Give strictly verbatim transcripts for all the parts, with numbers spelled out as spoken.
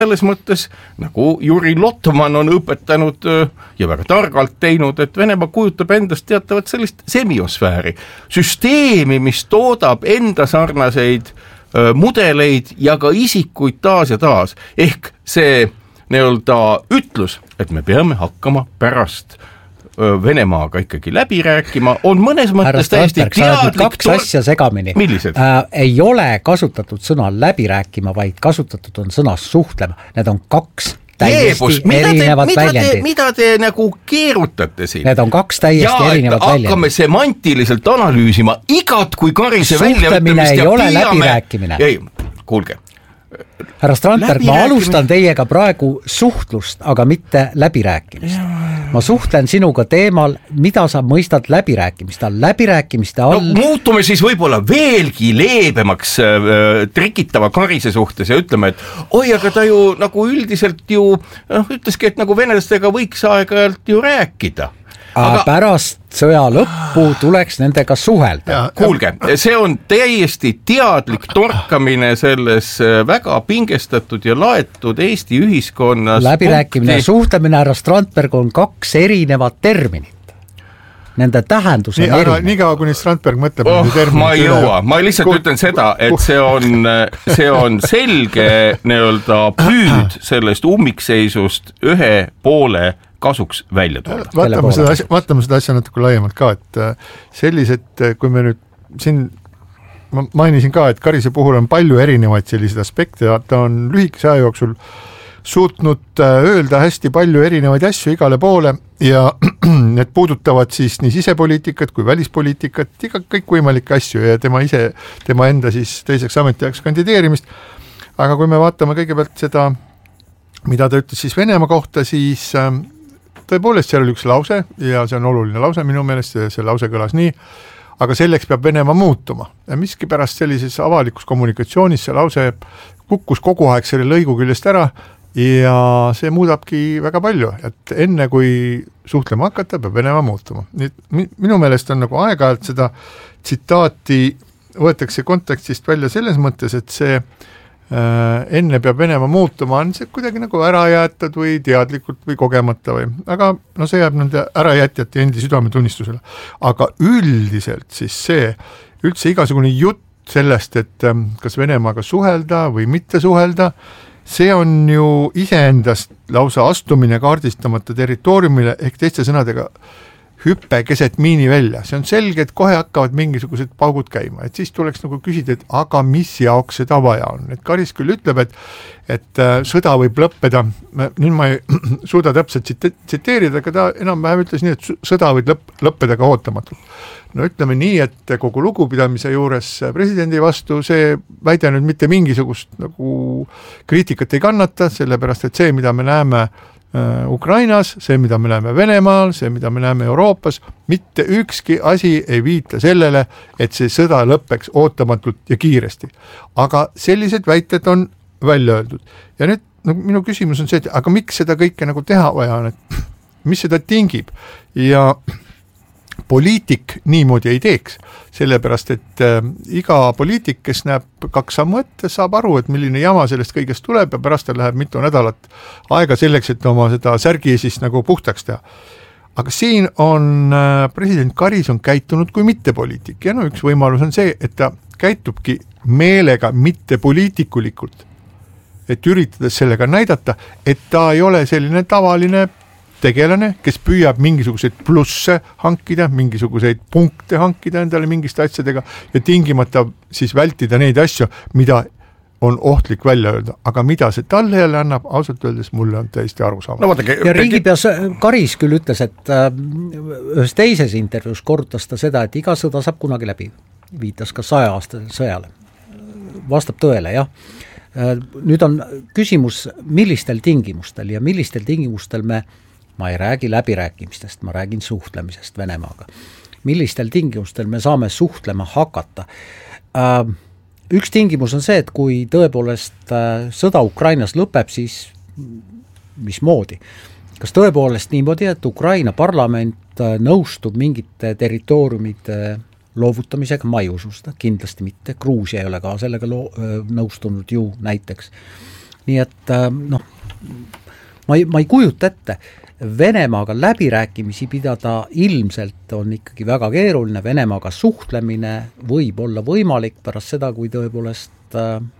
selles mõttes, nagu Juri Lotman on õpetanud ja väga targalt teinud, et Venemaa kujutab endast teatavat sellist semiosfääri. Süsteemi, mis toodab enda sarnaseid mudeleid ja ka isikuid taas ja taas. Ehk see nii-öelda ütlus, et me peame hakkama pärast Venemaaga ikkagi läbi rääkima, on mõnes mõttes täiesti teadlik. Kaks tor... asja segamini. Millised? Äh, ei ole kasutatud sõna läbi rääkima, vaid kasutatud on sõna suhtlema. Need on kaks täiesti Jeebus, erinevad mida te, väljendid. Mida te nagu keerutate siin? Need on kaks täiesti ja, erinevad väljendid. Ja, hakkame semantiliselt analüüsima igat kui karise suhtlemine ei ole piame... läbi rääkimine. Ei, kuulge. Härra Strandberg, ma alustan teiega praegu suhtlust, aga mitte läbirääkimist. Ma suhtlen sinuga teemal, mida sa mõistad läbirääkimist. Läbirääkimiste all... No, muutume siis võib-olla veelgi leebemaks äh, trikitava karise suhtes ja ütleme, et oi, aga ta ju nagu üldiselt ju noh, ütleski, et nagu venelastega võiks aeg-ajalt ju rääkida. Aga pärast sõja lõppu tuleks nendega suhelda. Kuulge, see on täiesti teadlik torkamine selles väga pingestatud ja laetud Eesti ühiskonnas. Läbirääkimine ja suhtlemine, härra Strandberg, on kaks erinevat terminit. Nende tähendus on nii, erinev. Nii kaua, kuni Strandberg mõtleb oh, ma ei jõua, ma lihtsalt Kuh... ütlen seda, et see on, see on selge nii-öelda püüd sellest ummikseisust ühe poole kasuks välja tulla. Vaatame seda, asja, vaatame seda asja natuke laiemalt ka, et sellised, kui me nüüd siin, ma mainisin ka, et Karise puhul on palju erinevaid selliseid aspekte ja ta on lühikese aja jooksul suutnud öelda hästi palju erinevaid asju igale poole ja need puudutavad siis nii sisepoliitikat kui välispoliitikat, iga kõik võimalikke asju ja tema ise, tema enda siis teiseks ametiajaks kandideerimist. Aga kui me vaatame kõigepealt seda, mida ta ütles siis Venemaa kohta, siis tõepoolest seal oli üks lause ja see on oluline lause minu meelest, see lause kõlas nii, aga selleks peab Venemaa muutuma. Ja miski pärast sellises avalikus kommunikatsioonis see lause kukkus kogu aeg selle lõigu küljest ära ja see muudabki väga palju, et enne kui suhtlema hakata, peab Venemaa muutuma. Nüüd, minu meelest on nagu aeg-ajalt seda tsitaati võetakse kontekstist välja selles mõttes, et see enne peab Venemaa muutuma, on see kuidagi nagu ära jäetud või teadlikult või kogemata või, aga no see jääb nende ärajätjate endi südametunnistusele. Aga üldiselt siis see, üldse igasugune jutt sellest, et kas Venemaaga suhelda või mitte suhelda, see on ju iseendast lausa astumine kaardistamata territooriumile ehk teiste sõnadega hüppe keset miini välja. See on selge, et kohe hakkavad mingisugused paugud käima. Et siis tuleks nagu küsida, et aga mis jaoks seda vaja on. Et Karis küll ütleb, et, et sõda võib lõppeda, nüüd ma ei suuda täpselt tsiteerida, aga ta enam-vähem ütles nii, et sõda võib lõpp, lõppeda ka ootamatult. No ütleme nii, et kogu lugupidamise juures presidendi vastu see väide nüüd mitte mingisugust nagu kriitikat ei kannata, sellepärast et see, mida me näeme Ukrainas, see, mida me näeme Venemaal, see, mida me näeme Euroopas, mitte ükski asi ei viita sellele, et see sõda lõppeks ootamatult ja kiiresti. Aga sellised väited on välja öeldud. Ja nüüd no, minu küsimus on see, et aga miks seda kõike nagu teha vaja on, et mis seda tingib? Ja poliitik niimoodi ei teeks, sellepärast, et äh, iga poliitik, kes näeb kaks sammu ette, saab aru, et milline jama sellest kõigest tuleb ja pärast ta läheb mitu nädalat aega selleks, et oma seda särgi siis nagu puhtaks teha. Aga siin on äh, president Karis on käitunud kui mittepoliitik ja no üks võimalus on see, et ta käitubki meelega mittepoliitikulikult, et üritades sellega näidata, et ta ei ole selline tavaline tegelane, kes püüab mingisuguseid plusse hankida, mingisuguseid punkte hankida endale mingiste asjadega ja tingimata siis vältida neid asju, mida on ohtlik välja öelda. Aga mida see talle jälle annab, ausalt öeldes mulle on täiesti arusaamatu. No, vaadake, ja riigipeas Karis küll ütles, et äh, ühes teises intervjuus korrutas ta seda, et iga sõda saab kunagi läbi. Viitas ka saja aastasele sõjale. Vastab tõele, jah. Nüüd on küsimus, millistel tingimustel ja millistel tingimustel me ma ei räägi läbirääkimistest, ma räägin suhtlemisest Venemaaga. Millistel tingimustel me saame suhtlema hakata? Üks tingimus on see, et kui tõepoolest sõda Ukrainas lõpeb, siis mismoodi? Kas tõepoolest niimoodi, et Ukraina parlament nõustub mingite territooriumide loovutamisega? Ma ei usu seda, kindlasti mitte. Gruusia ei ole ka sellega loo- nõustunud ju näiteks. nii et noh, ma ei, ma ei kujuta ette, Venemaaga läbirääkimisi pidada ilmselt on ikkagi väga keeruline, Venemaaga suhtlemine võib olla võimalik pärast seda, kui tõepoolest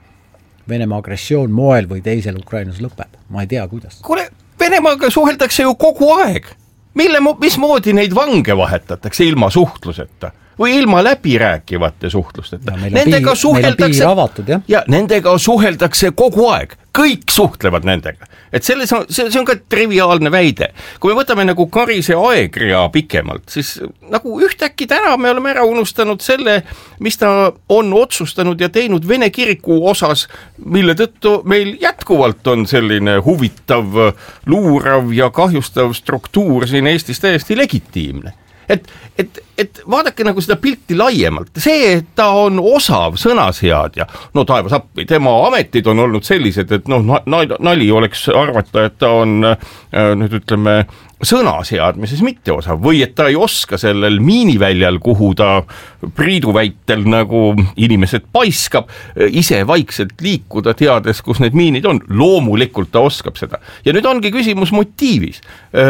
Venemaa agressioon moel või teisel Ukrainas lõpeb. Ma ei tea, kuidas. Kuule, Venemaaga suheldakse ju kogu aeg. Mille, mismoodi neid vange vahetatakse ilma suhtluseta? Või ilma läbirääkivate suhtlusteta. Nendega suheldakse, avatud, jah? Ja, nendega suheldakse kogu aeg. Kõik suhtlevad nendega. Et selles on, see, see on ka triviaalne väide. Kui me võtame nagu Karise aegrea pikemalt, siis nagu ühtäkki täna me oleme ära unustanud selle, mis ta on otsustanud ja teinud Vene kiriku osas, mille tõttu meil jätkuvalt on selline huvitav, luurav ja kahjustav struktuur siin Eestis täiesti legitiimne. Et, et, et vaadake nagu seda pilti laiemalt. See, et ta on osav sõnaseadja, no taevas appi, tema ametid on olnud sellised, et noh, nali oleks arvata, et ta on nüüd ütleme sõnaseadmises mitte osav või et ta ei oska sellel miiniväljal, kuhu ta Priidu väitel nagu inimesed paiskab, ise vaikselt liikuda, teades, kus need miinid on. Loomulikult ta oskab seda. Ja nüüd ongi küsimus motiivis.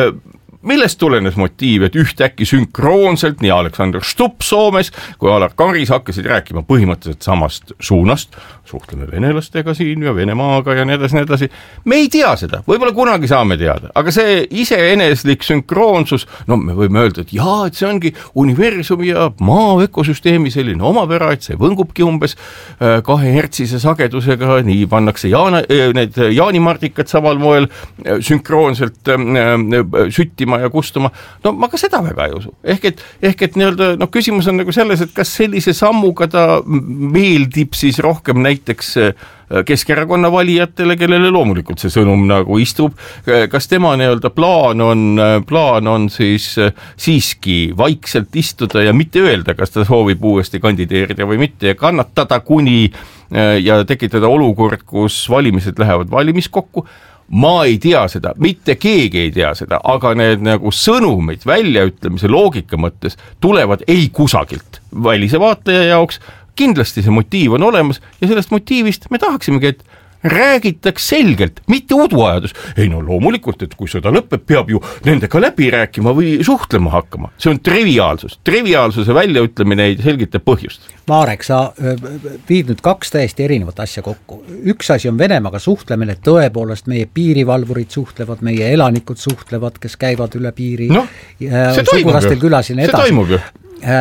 Millest tulenes motiiv, et ühtäkki sünkroonselt nii Aleksander Stubb Soomes kui Alar Karis hakkasid rääkima põhimõtteliselt samast suunast, suhtleme venelastega siin ja Venemaaga ja nii edasi, nii edasi. Me ei tea seda, võib-olla kunagi saame teada, aga see iseeneslik sünkroonsus, no me võime öelda, et jaa, et see ongi universumi ja maa ökosüsteemi selline omapära, et see võngubki umbes kahe hertsise sagedusega, nii pannakse jaana, need jaanimardikad samal moel sünkroonselt süttima ja kustuma, no ma ka seda väga ei usu. Ehk et, ehk et nii-öelda, no küsimus on nagu selles, et kas sellise sammuga ta meeldib siis rohkem näiteks Keskerakonna valijatele, kellele loomulikult see sõnum nagu istub, kas tema nii-öelda plaan on, plaan on siis siiski vaikselt istuda ja mitte öelda, kas ta soovib uuesti kandideerida või mitte ja kannatada kuni ja tekitada olukord, kus valimised lähevad valimiskokku. Ma ei tea seda, mitte keegi ei tea seda, aga need nagu sõnumid väljaütlemise loogika mõttes tulevad ei kusagilt välise vaataja jaoks. Kindlasti see motiiv on olemas ja sellest motiivist me tahaksimegi, et räägitaks selgelt, mitte uduajadus. Ei no loomulikult, et kui sõda lõpeb, peab ju nendega läbi rääkima või suhtlema hakkama. See on triviaalsus. Triviaalsuse väljaütlemine ei selgita põhjust. Marek, sa viid nüüd kaks täiesti erinevat asja kokku. Üks asi on Venemaaga suhtlemine, tõepoolest meie piirivalvurid suhtlevad, meie elanikud suhtlevad, kes käivad üle piiri. No, see toimub ju. See toimub ju.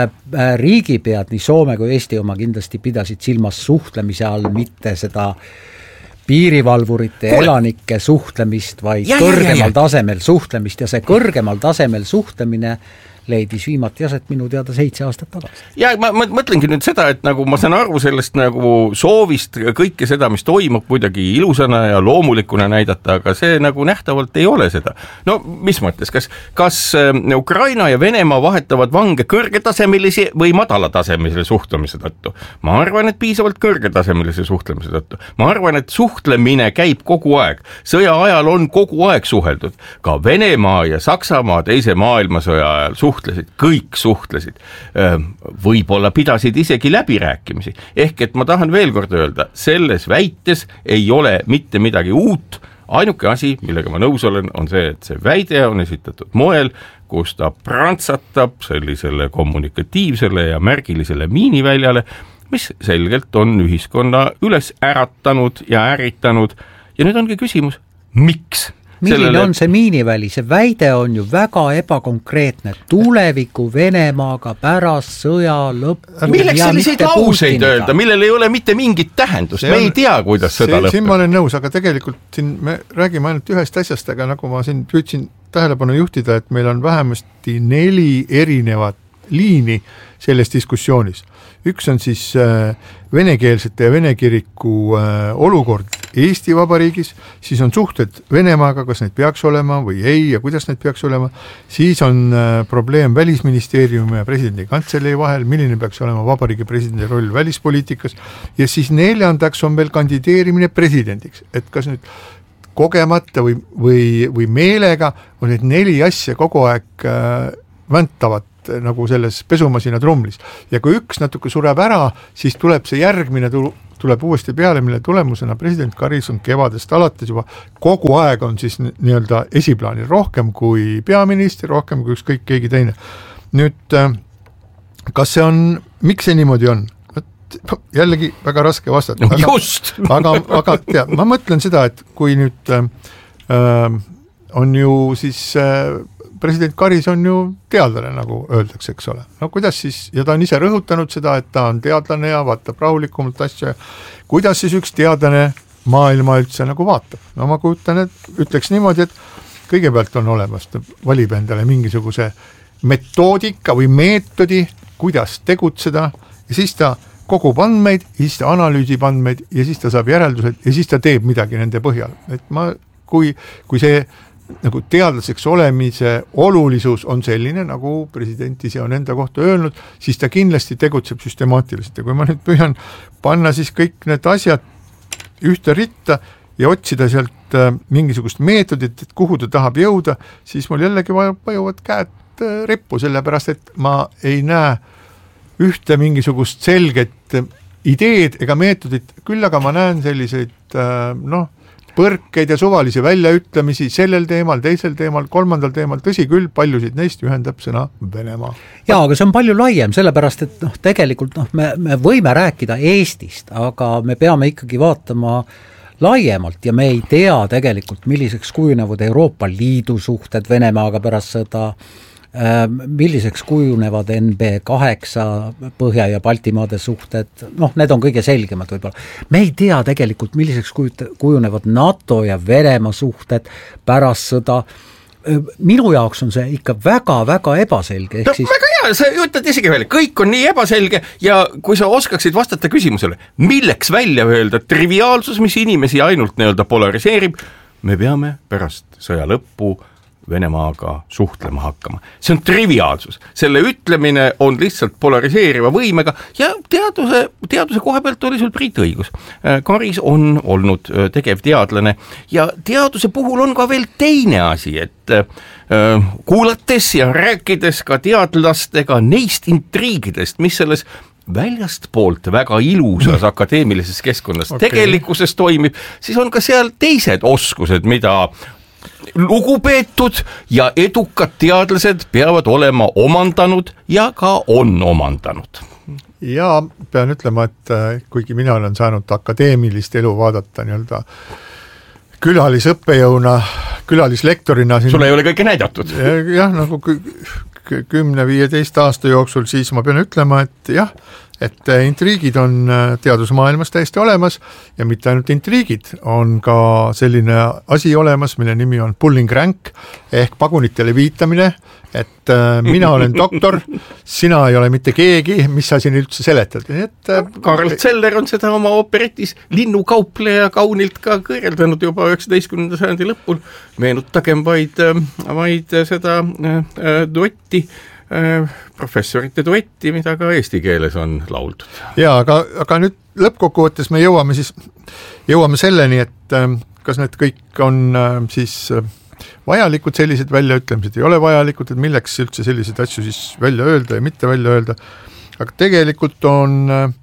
Riigipead, nii Soome kui Eesti oma kindlasti pidasid silmas suhtlemise all, mitte seda piirivalvurite Kule. Elanike suhtlemist, vaid ja, kõrgemal ja, ja, ja. tasemel suhtlemist ja see kõrgemal tasemel suhtlemine leidis viimati aset minu teada seitse aastat tagasi. Ja ma, ma mõtlengi nüüd seda, et nagu ma saan aru sellest nagu soovist kõike seda, mis toimub kuidagi ilusana ja loomulikuna näidata, aga see nagu nähtavalt ei ole seda. No mis mõttes, kas, kas Ukraina ja Venemaa vahetavad vange kõrgetasemelisi või madalatasemelise suhtlemise tõttu? Ma arvan, et piisavalt kõrgetasemelise suhtlemise tõttu. Ma arvan, et suhtlemine käib kogu aeg. Sõja ajal on kogu aeg suheldud. Ka Venemaa ja Saksamaa teise maailmasõja ajal suhtlesid. Kõik suhtlesid, võib-olla pidasid isegi läbirääkimisi. Ehk et ma tahan veel kord öelda, selles väites ei ole mitte midagi uut, ainuke asi, millega ma nõus olen, on see, et see väide on esitatud moel, kus ta prantsatab sellisele kommunikatiivsele ja märgilisele miiniväljale, mis selgelt on ühiskonna üles äratanud ja ärritanud ja nüüd ongi küsimus, miks? Milline sellele... on see miiniväli? See väide on ju väga ebakonkreetne. Tuleviku Venemaaga pärast sõja lõppu. Milleks selliseid lauseid öelda, millel ei ole mitte mingit tähendust? On, me ei tea, kuidas see, sõda lõpeb. Siin ma olen nõus, aga tegelikult siin me räägime ainult ühest asjast, aga nagu ma siin püüdsin tähelepanu juhtida, et meil on vähemasti neli erinevat liini selles diskussioonis. Üks on siis äh, venekeelsete ja vene kiriku äh, olukord Eesti Vabariigis, siis on suhted Venemaaga, kas need peaks olema või ei ja kuidas need peaks olema, siis on äh, probleem Välisministeeriumi ja presidendi kantselei vahel, milline peaks olema vabariigi presidendi roll välispoliitikas ja siis neljandaks on veel kandideerimine presidendiks, et kas nüüd kogemata või, või, või meelega on need neli asja kogu aeg äh, väntavad nagu selles pesumasina trumlis. Ja kui üks natuke sureb ära, siis tuleb see järgmine tuleb uuesti peale, mille tulemusena president Karis on kevadest alates juba kogu aeg on siis nii-öelda esiplaanil rohkem kui peaminister, rohkem kui ükskõik keegi teine. Nüüd, kas see on, miks see niimoodi on? Jällegi väga raske vastata. Aga, Just! aga, aga tea, ma mõtlen seda, et kui nüüd äh, on ju siis äh, president Karis on ju teadlane, nagu öeldakse, eks ole. No kuidas siis, ja ta on ise rõhutanud seda, et ta on teadlane ja vaatab rahulikumalt asja. Kuidas siis üks teadlane maailma üldse nagu vaatab? No ma kujutan, et ütleks niimoodi, et kõigepealt on olemas, ta valib endale mingisuguse metoodika või meetodi, kuidas tegutseda ja siis ta kogub andmeid, ja siis ta analüüsib andmeid ja siis ta saab järeldused ja siis ta teeb midagi nende põhjal. Et ma, kui, kui see nagu teadlaseks olemise olulisus on selline, nagu president ise on enda kohta öelnud, siis ta kindlasti tegutseb süstemaatiliselt. Ja kui ma nüüd püüan panna siis kõik need asjad ühte ritta ja otsida sealt mingisugust meetodit, et kuhu ta tahab jõuda, siis mul jällegi vajuvad käed rippu, sellepärast et ma ei näe ühte mingisugust selget ideed ega meetodit, küll aga ma näen selliseid noh, põrkeid ja suvalisi väljaütlemisi sellel teemal, teisel teemal, kolmandal teemal, tõsi küll, paljusid neist ühendab sõna Venemaa. Jaa, aga see on palju laiem, sellepärast et noh, tegelikult noh, me, me võime rääkida Eestist, aga me peame ikkagi vaatama laiemalt ja me ei tea tegelikult, milliseks kujunevad Euroopa Liidu suhted Venemaaga pärast seda, milliseks kujunevad N B kaheksa Põhja- ja Baltimaade suhted, noh, need on kõige selgemad võib-olla. Me ei tea tegelikult, milliseks kujunevad NATO ja Venemaa suhted pärast sõda. Minu jaoks on see ikka väga-väga ebaselge. No, siis... Väga hea, sa ütled isegi välja, kõik on nii ebaselge ja kui sa oskaksid vastata küsimusele, milleks välja öelda triviaalsus, mis inimesi ainult nii-öelda polariseerib, me peame pärast sõja lõppu Venemaaga suhtlema hakkama. See on triviaalsus. Selle ütlemine on lihtsalt polariseeriva võimega ja teaduse, teaduse koha pealt oli sul Priit õigus. Karis on olnud tegev teadlane ja teaduse puhul on ka veel teine asi, et kuulates ja rääkides ka teadlastega neist intriigidest, mis selles väljast poolt väga ilusas akadeemilises keskkonnas okay. tegelikkuses toimib, siis on ka seal teised oskused, mida lugupeetud ja edukad teadlased peavad olema omandanud ja ka on omandanud. Ja pean ütlema, et kuigi mina olen saanud akadeemilist elu vaadata nii-öelda külalisõppejõuna, külalislektorina siin, sul ei ole kõike näidatud. Jah, nagu kümne viieteist aasta jooksul, siis ma pean ütlema, et jah, et intriigid on teadusmaailmas täiesti olemas ja mitte ainult intriigid, on ka selline asi olemas, mille nimi on pulling rank ehk pagunitele viitamine, et mina olen doktor, sina ei ole mitte keegi, mis sa siin üldse seletad. Et, Karl Zeller on seda oma operetis Linnukaupleja kaunilt ka kõrjeldanud juba üheksateistkümnenda sajandi lõpul. Meenutagem vaid, vaid seda äh, duetti, professorite duetti, mida ka eesti keeles on lauldud. Jaa, aga, aga nüüd lõppkokkuvõttes me jõuame siis, jõuame selleni, et kas need kõik on siis vajalikud sellised väljaütlemised, ei ole vajalikud, et milleks üldse selliseid asju siis välja öelda ja mitte välja öelda. Aga tegelikult on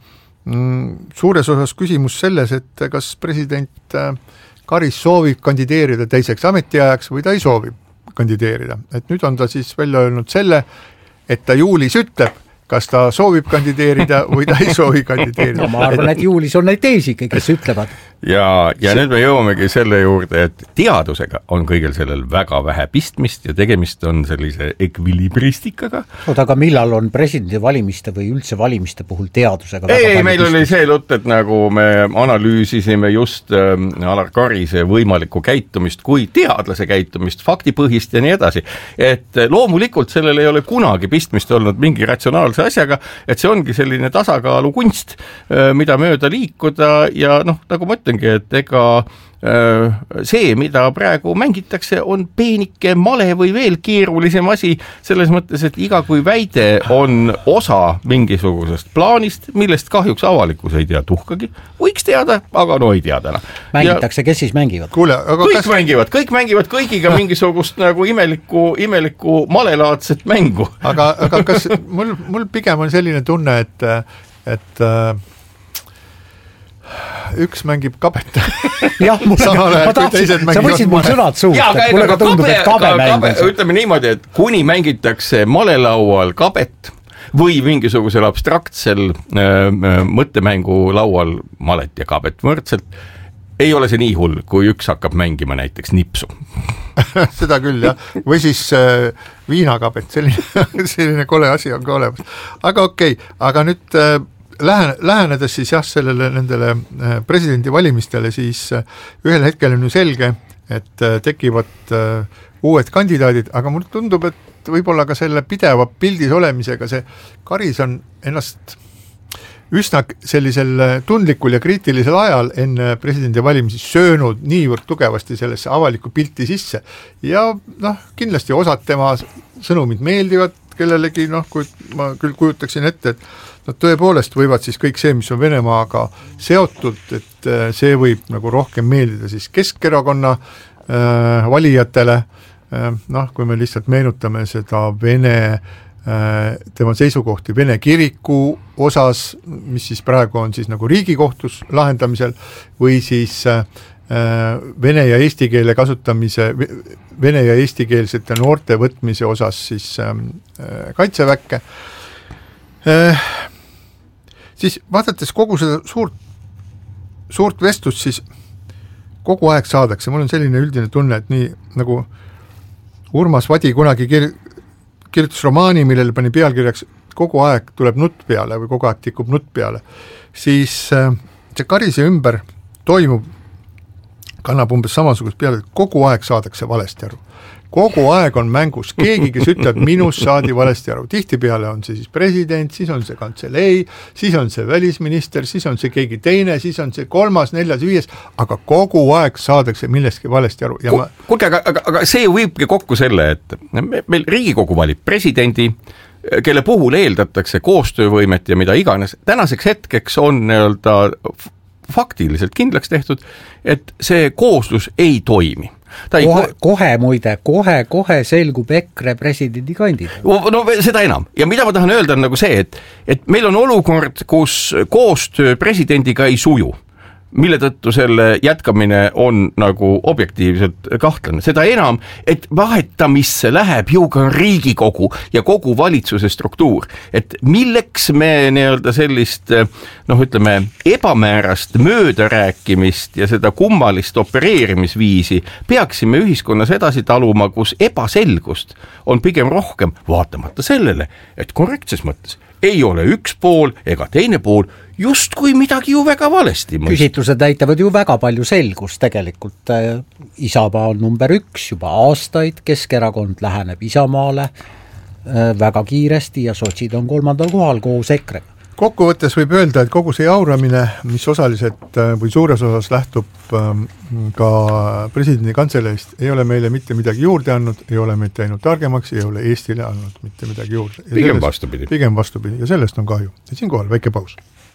mm, suures osas küsimus selles, et kas president Karis soovib kandideerida teiseks ametiajaks või ta ei soovi kandideerida. Et nüüd on ta siis välja öelnud selle, et ta juulis ütleb, kas ta soovib kandideerida või ta ei soovi kandideerida. No, ma arvan, et juulis on neid teisigi, kes ütlevad. Ja, ja nüüd me jõuamegi selle juurde, et teadusega on kõigil sellel väga vähe pistmist ja tegemist on sellise ekvilibristikaga. Oot, aga millal on presidendi valimiste või üldse valimiste puhul teadusega väga ei, meil pistmist? Oli see lutt, et nagu me analüüsisime just äh, Alar Karise võimalikku käitumist kui teadlase käitumist, faktipõhist ja nii edasi. Et loomulikult sellel ei ole kunagi pistmist olnud mingi ratsionaalse asjaga, et see ongi selline tasakaalu kunst, äh, mida mööda liikuda ja noh, nagu ma ütlengi, et ega see, mida praegu mängitakse, on peenike male või veel keerulisem asi, selles mõttes, et iga kui väide on osa mingisugusest plaanist, millest kahjuks avalikkus ei tea tuhkagi, võiks teada, aga no ei tea täna. Mängitakse, kes siis mängivad? Kuule, aga kõik kas... mängivad, kõik mängivad kõigiga mingisugust nagu imelikku, imelikku malelaadset mängu. aga, aga kas mul, mul pigem on selline tunne, et, et äh, üks mängib kabet. jah, mul, ma tahtsin, sa võtsid mul sõnad suust, et mulle ka tundub, et kabe mäng. Ütleme niimoodi, et kuni mängitakse malelaual kabet või mingisugusel abstraktsel äh, mõttemängu laual malet ja kabet võrdselt, ei ole see nii hull, kui üks hakkab mängima näiteks nipsu. Seda küll, jah. Või siis äh, viinakabet, selline, selline kole asi on ka olemas. Aga okei, okay, aga nüüd äh, Lähen, lähenedes siis jah, sellele nendele presidendi valimistele, siis ühel hetkel on ju selge, et tekivad uued kandidaadid, aga mulle tundub, et võib-olla ka selle pideva pildis olemisega see Karis on ennast üsna sellisel tundlikul ja kriitilisel ajal enne presidendi valimisi söönud niivõrd tugevasti sellesse avalikku pilti sisse ja noh, kindlasti osad tema sõnumid meeldivad kellelegi, noh, kui ma küll kujutaksin ette, et nad tõepoolest võivad siis kõik see, mis on Venemaaga seotud, et see võib nagu rohkem meeldida siis Keskerakonna äh, valijatele, äh, noh, kui me lihtsalt meenutame seda Vene, äh, tema seisukohti Vene kiriku osas, mis siis praegu on siis nagu Riigikohtus lahendamisel, või siis äh, vene ja eesti keele kasutamise, vene ja eestikeelsete noorte võtmise osas siis äh, kaitseväkke, äh, siis vaadates kogu seda suurt, suurt vestlust, siis kogu aeg saadakse, mul on selline üldine tunne, et nii nagu Urmas Vadi kunagi kir- kirjutas romaani, millele pani pealkirjaks kogu aeg tuleb nutt peale või kogu aeg tikub nutt peale, siis äh, see Karise ümber toimub, kannab umbes samasugust peale, et kogu aeg saadakse valesti aru. Kogu aeg on mängus keegi, kes ütleb, minus saadi valesti aru. Tihtipeale on see siis president, siis on see kantselei, siis on see välisminister, siis on see keegi teine, siis on see kolmas, neljas, viies, aga kogu aeg saadakse millestki valesti aru. Ja ma... Kuulge, aga, aga, aga see viibki kokku selle, et meil Riigikogu valib presidendi, kelle puhul eeldatakse koostöövõimet ja mida iganes. Tänaseks hetkeks on nii-öelda faktiliselt kindlaks tehtud, et see kooslus ei toimi. Ta kohe, ei... kohe muide, kohe, kohe selgub EKRE presidendi kandidaat. No seda enam. Ja mida ma tahan öelda on nagu see, et, et meil on olukord, kus koostöö presidendiga ei suju, mille tõttu selle jätkamine on nagu objektiivselt kahtlane. Seda enam, et vahetamisse läheb ju ka Riigikogu ja kogu valitsuse struktuur. Et milleks me nii-öelda sellist, noh ütleme, ebamäärast möödarääkimist ja seda kummalist opereerimisviisi peaksime ühiskonnas edasi taluma, kus ebaselgust on pigem rohkem, vaatamata sellele, et korrektses mõttes ei ole üks pool ega teine pool just kui midagi ju väga valesti. Küsitlused näitavad ju väga palju selgust tegelikult. Isamaa on number üks juba aastaid, Keskerakond läheneb Isamaale väga kiiresti ja sotsid on kolmandal kohal koos EKRE-ga. Kokkuvõttes võib öelda, et kogu see jauramine, mis osaliselt või suures osas lähtub ka presidendi kantseleist, ei ole meile mitte midagi juurde andnud, ei ole meid teinud targemaks, ei ole Eestile andnud mitte midagi juurde. Pigem vastupidi. Pigem vastupidi ja sellest on kahju. Ja siinkohal väike paus.